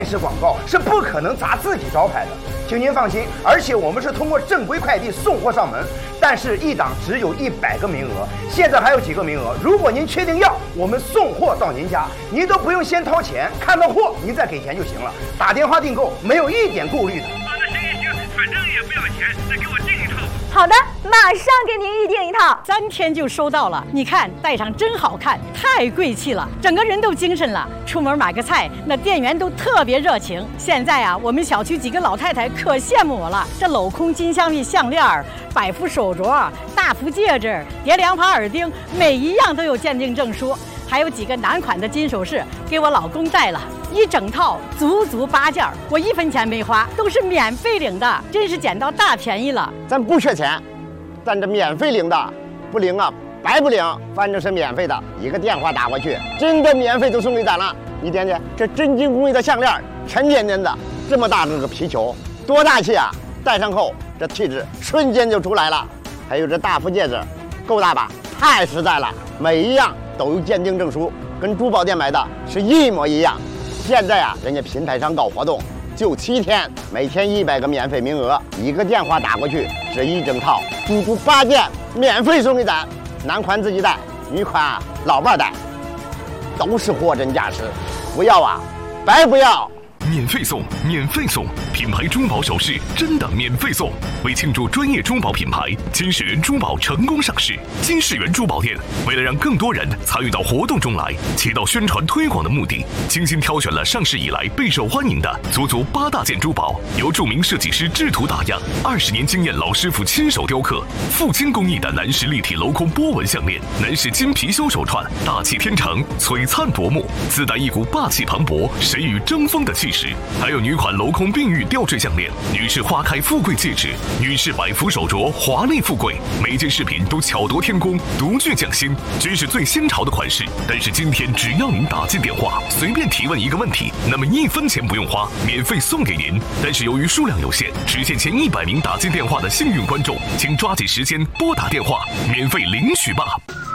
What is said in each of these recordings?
电视广告是不可能砸自己招牌的，请您放心。而且我们是通过正规快递送货上门，但是一档只有100个名额，现在还有几个名额。如果您确定要，我们送货到您家，您都不用先掏钱，看到货您再给钱就行了。打电话订购没有一点顾虑的。 那行，反正也不要钱，再给我订一套。 好的，马上给您预定一套 ，3天就收到了。你看，戴上真好看，太贵气了，整个人都精神了。出门买个菜，那店员都特别热情。现在啊，我们小区几个老太太可羡慕我了。这镂空金镶玉项链、百福手镯、大福戒指、叠2盘耳钉，每一样都有鉴定证书。还有几个男款的金首饰，给我老公戴了，一整套足8件，我1分钱没花，都是免费领的，真是捡到大便宜了。 咱不缺钱，咱这免费领的，不领啊白不领，反正是免费的，一个电话打过去，真的免费就送给咱了。你点点这真金工艺的项链，沉甸甸的，这么大这个皮球，多大气啊！戴上后这气质瞬间就出来了。还有这大福戒指，够大吧？太实在了，每一样都有鉴定证书，跟珠宝店买的是一模一样。现在啊，人家品牌商搞活动，就7天，每天100个免费名额，一个电话打过去，这一整套足8件免费送给咱。男款自己戴，女款老伴戴，都是货真价实，不要啊，白不要。 免费送，免费送！品牌珠宝首饰真的免费送！为庆祝专业珠宝品牌金世缘珠宝成功上市，金世缘珠宝店为了让更多人参与到活动中来，起到宣传推广的目的，精心挑选了上市以来备受欢迎的足8大件珠宝，由著名设计师制图打样，20年经验老师傅亲手雕刻，富金工艺的男士立体镂空波纹项链，男士金貔貅手串，大气天成，璀璨夺目，自带一股霸气磅礴、谁与争锋的气势。还有女款镂空碧玉吊坠项链，女士花开富贵戒指，女士百福手镯，华丽富贵，每件饰品都巧夺天工，独具匠心，真是最新潮的款式。但是今天只要您打进电话，随便提问一个问题，那么1分钱不用花，免费送给您。但是由于数量有限，只限前100名打进电话的幸运观众，请抓紧时间拨打电话，免费领取吧。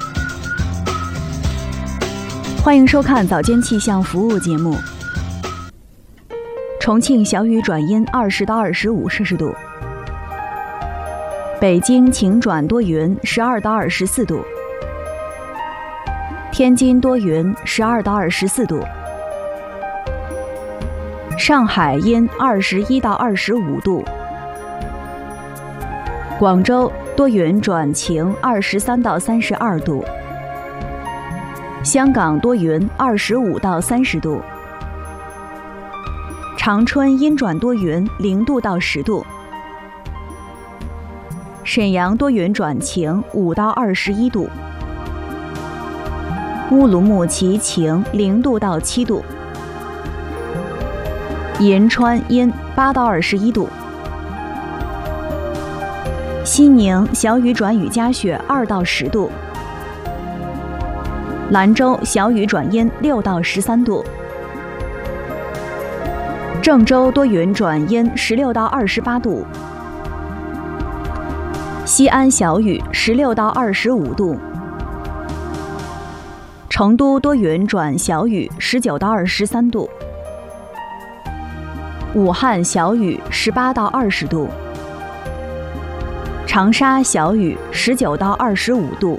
欢迎收看早间气象服务节目。重庆小雨转阴20到25摄氏度，北京晴转多云12到24度，天津多云12到24度，上海阴21到25度，广州多云转晴23到32度，香港多云25到30度，长春阴转多云0度到10度，沈阳多云转晴5到21度，乌鲁木齐晴0度到7度，银川阴8到21度，西宁小雨转雨夹雪2到10度，兰州小雨转阴6到13度，郑州多云转阴16到28度，西安小雨16到25度，成都多云转小雨19到23度，武汉小雨18到20度，长沙小雨19到25度，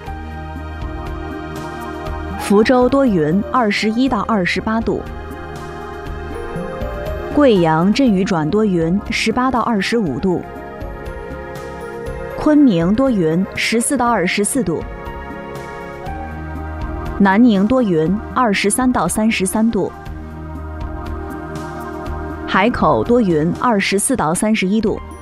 福州多云21到28度，贵阳阵雨转多云18到25度，昆明多云14到24度，南宁多云23到33度，海口多云24到31度，